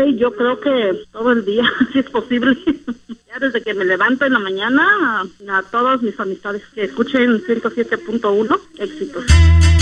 Ay, yo creo que todo el día, si es posible. Ya desde que me levanto en la mañana, a todas mis amistades que escuchen 107.1, éxitos.